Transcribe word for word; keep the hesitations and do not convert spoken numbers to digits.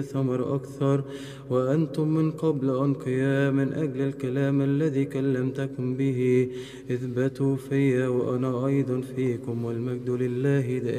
ثمر أكثر، وأنتم من قبل أنقياء من أجل الكلام الذي كلمتكم به. اثبتوا في وأنا أيضا فيكم، والمجد لله دائما.